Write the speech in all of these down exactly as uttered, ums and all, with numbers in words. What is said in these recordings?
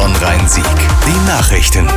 Bonn-Rhein-Sieg. Die Nachrichten.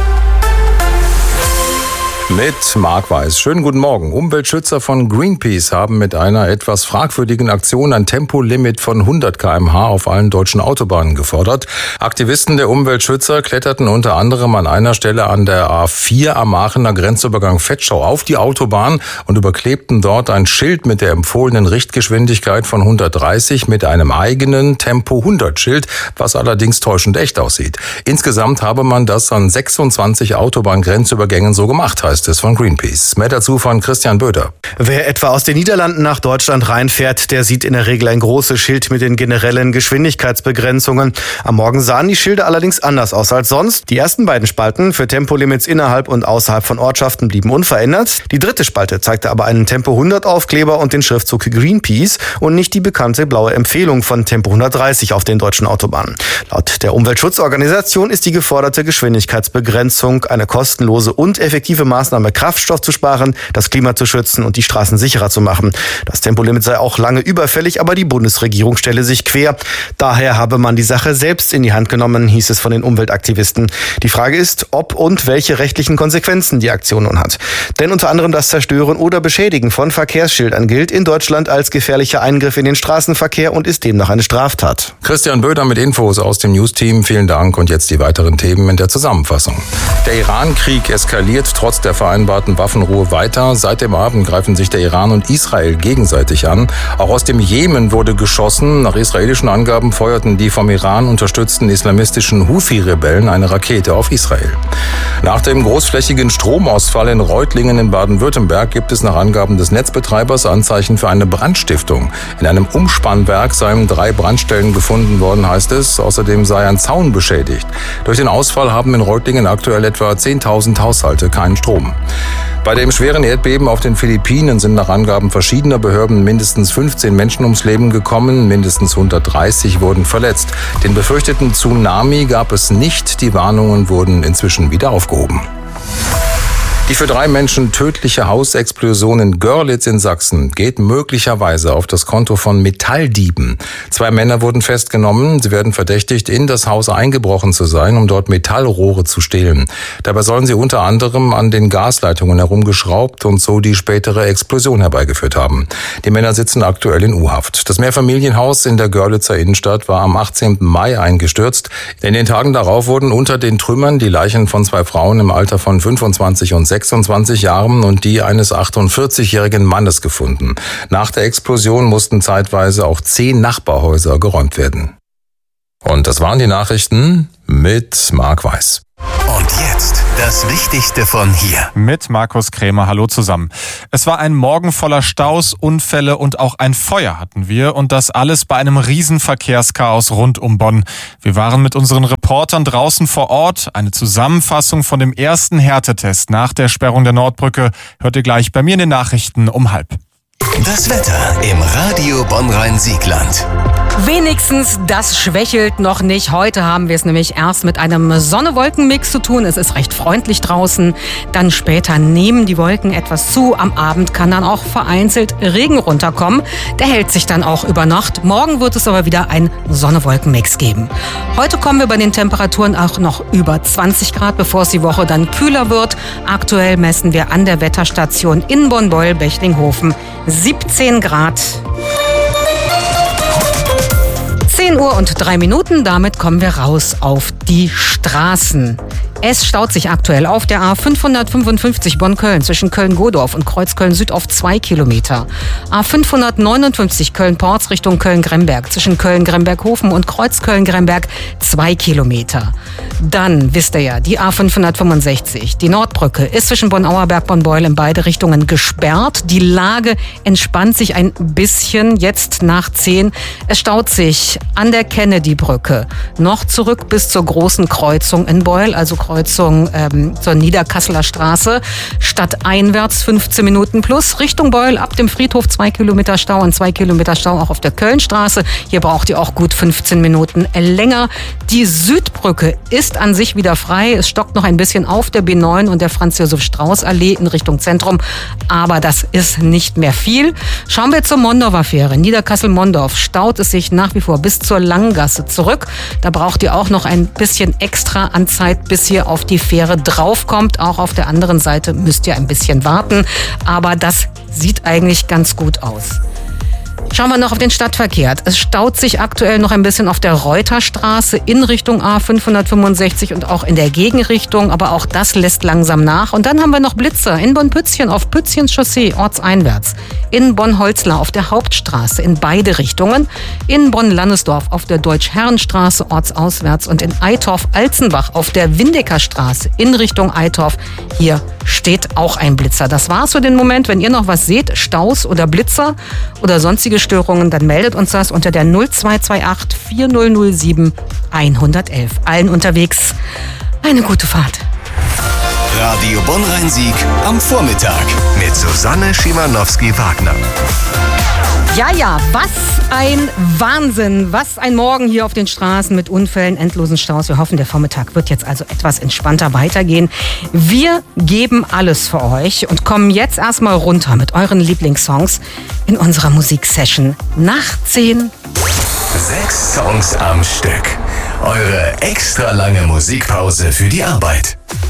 Mit Marc Weiß. Schönen guten Morgen. Umweltschützer von Greenpeace haben mit einer etwas fragwürdigen Aktion ein Tempolimit von hundert Kilometer pro Stunde auf allen deutschen Autobahnen gefordert. Aktivisten der Umweltschützer kletterten unter anderem an einer Stelle an der A vier am Aachener Grenzübergang Vetschau auf die Autobahn und überklebten dort ein Schild mit der empfohlenen Richtgeschwindigkeit von hundertdreißig mit einem eigenen Tempo hundert Schild, was allerdings täuschend echt aussieht. Insgesamt habe man das an sechsundzwanzig Autobahngrenzübergängen so gemacht, heißt es von Greenpeace. Mehr dazu von Christian Böder. Wer etwa aus den Niederlanden nach Deutschland reinfährt, der sieht in der Regel ein großes Schild mit den generellen Geschwindigkeitsbegrenzungen. Am Morgen sahen die Schilder allerdings anders aus als sonst. Die ersten beiden Spalten für Tempolimits innerhalb und außerhalb von Ortschaften blieben unverändert. Die dritte Spalte zeigte aber einen Tempo hundert Aufkleber und den Schriftzug Greenpeace und nicht die bekannte blaue Empfehlung von Tempo hundertdreißig auf den deutschen Autobahnen. Laut der Umweltschutzorganisation ist die geforderte Geschwindigkeitsbegrenzung eine kostenlose und effektive Maßnahme, Kraftstoff zu sparen, das Klima zu schützen und die Straßen sicherer zu machen. Das Tempolimit sei auch lange überfällig, aber die Bundesregierung stelle sich quer. Daher habe man die Sache selbst in die Hand genommen, hieß es von den Umweltaktivisten. Die Frage ist, ob und welche rechtlichen Konsequenzen die Aktion nun hat. Denn unter anderem das Zerstören oder Beschädigen von Verkehrsschildern gilt in Deutschland als gefährlicher Eingriff in den Straßenverkehr und ist demnach eine Straftat. Christian Böder mit Infos aus dem News-Team. Vielen Dank und jetzt die weiteren Themen in der Zusammenfassung. Der Iran-Krieg eskaliert trotz der vereinbarten Waffenruhe weiter. Seit dem Abend greifen sich der Iran und Israel gegenseitig an. Auch aus dem Jemen wurde geschossen. Nach israelischen Angaben feuerten die vom Iran unterstützten islamistischen Houthi-Rebellen eine Rakete auf Israel. Nach dem großflächigen Stromausfall in Reutlingen in Baden-Württemberg gibt es nach Angaben des Netzbetreibers Anzeichen für eine Brandstiftung. In einem Umspannwerk seien drei Brandstellen gefunden worden, heißt es. Außerdem sei ein Zaun beschädigt. Durch den Ausfall haben in Reutlingen aktuell etwa zehntausend Haushalte keinen Strom. Bei dem schweren Erdbeben auf den Philippinen sind nach Angaben verschiedener Behörden mindestens fünfzehn Menschen ums Leben gekommen, mindestens hundertdreißig wurden verletzt. Den befürchteten Tsunami gab es nicht, die Warnungen wurden inzwischen wieder aufgehoben. Die für drei Menschen tödliche Hausexplosion in Görlitz in Sachsen geht möglicherweise auf das Konto von Metalldieben. Zwei Männer wurden festgenommen. Sie werden verdächtigt, in das Haus eingebrochen zu sein, um dort Metallrohre zu stehlen. Dabei sollen sie unter anderem an den Gasleitungen herumgeschraubt und so die spätere Explosion herbeigeführt haben. Die Männer sitzen aktuell in U-Haft. Das Mehrfamilienhaus in der Görlitzer Innenstadt war am achtzehnten Mai eingestürzt. In den Tagen darauf wurden unter den Trümmern die Leichen von zwei Frauen im Alter von fünfundzwanzig und sechsundzwanzig Jahren und die eines achtundvierzigjährigen Mannes gefunden. Nach der Explosion mussten zeitweise auch zehn Nachbarhäuser geräumt werden. Und das waren die Nachrichten mit Marc Weiß. Und jetzt das Wichtigste von hier. Mit Markus Krämer. Hallo zusammen. Es war ein Morgen voller Staus, Unfälle und auch ein Feuer hatten wir. Und das alles bei einem Riesenverkehrschaos rund um Bonn. Wir waren mit unseren Reportern draußen vor Ort. Eine Zusammenfassung von dem ersten Härtetest nach der Sperrung der Nordbrücke hört ihr gleich bei mir in den Nachrichten um halb. Das Wetter im Radio Bonn-Rhein-Siegland. Wenigstens das schwächelt noch nicht. Heute haben wir es nämlich erst mit einem Sonne-Wolken-Mix zu tun. Es ist recht freundlich draußen. Dann später nehmen die Wolken etwas zu. Am Abend kann dann auch vereinzelt Regen runterkommen. Der hält sich dann auch über Nacht. Morgen wird es aber wieder ein Sonne-Wolken-Mix geben. Heute kommen wir bei den Temperaturen auch noch über zwanzig Grad, bevor es die Woche dann kühler wird. Aktuell messen wir an der Wetterstation in Bonn-Beul-Bechlinghofen siebzehn Grad. zehn Uhr und drei Minuten, damit kommen wir raus auf die Straßen. Es staut sich aktuell auf der A fünfhundertfünfundfünfzig Bonn-Köln zwischen Köln-Godorf und Kreuzköln-Süd auf zwei Kilometer. A fünfhundertneunundfünfzig Köln-Porz Richtung Köln-Gremberg zwischen Köln-Gremberg-Hofen und Kreuz-Köln-Gremberg zwei Kilometer. Dann wisst ihr ja, die A fünfhundertfünfundsechzig, die Nordbrücke, ist zwischen Bonn-Auerberg und Bonn-Beul in beide Richtungen gesperrt. Die Lage entspannt sich ein bisschen jetzt nach zehn. Es staut sich an der Kennedy-Brücke noch zurück bis zur großen Kreuzung in Beul, also Kreuzung ähm, zur Niederkasseler Straße. Stadteinwärts fünfzehn Minuten plus. Richtung Beul ab dem Friedhof zwei Kilometer Stau und zwei Kilometer Stau auch auf der Kölnstraße. Hier braucht ihr auch gut fünfzehn Minuten länger. Die Südbrücke ist an sich wieder frei. Es stockt noch ein bisschen auf der B neun und der Franz-Josef-Strauß-Allee in Richtung Zentrum. Aber das ist nicht mehr viel. Schauen wir zur Mondorfer Fähre. Niederkassel-Mondorf staut es sich nach wie vor bis zur Langgasse zurück. Da braucht ihr auch noch ein bisschen extra an Zeit, bis ihr auf die Fähre draufkommt. Auch auf der anderen Seite müsst ihr ein bisschen warten. Aber das sieht eigentlich ganz gut aus. Schauen wir noch auf den Stadtverkehr. Es staut sich aktuell noch ein bisschen auf der Reuterstraße in Richtung A fünfhundertfünfundsechzig und auch in der Gegenrichtung, aber auch das lässt langsam nach. Und dann haben wir noch Blitzer in Bonn-Pützchen auf Pützchens Chaussee ortseinwärts, in Bonn-Holzlar auf der Hauptstraße in beide Richtungen, in Bonn-Lannesdorf auf der Deutsch-Herrenstraße ortsauswärts und in Eitorf-Alzenbach auf der Windecker Straße in Richtung Eitorf. Hier steht auch ein Blitzer. Das war's für den Moment. Wenn ihr noch was seht, Staus oder Blitzer oder sonstige Störungen, dann meldet uns das unter der null zwei zwei acht vier null null sieben eins eins eins. Allen unterwegs eine gute Fahrt. Radio Bonn-Rhein-Sieg am Vormittag mit Susanne Schimanowski-Wagner. Ja, ja, was ein Wahnsinn, was ein Morgen hier auf den Straßen mit Unfällen, endlosen Staus. Wir hoffen, der Vormittag wird jetzt also etwas entspannter weitergehen. Wir geben alles für euch und kommen jetzt erstmal runter mit euren Lieblingssongs in unserer Musiksession nach zehn. Sechs Songs am Stück. Eure extra lange Musikpause für die Arbeit.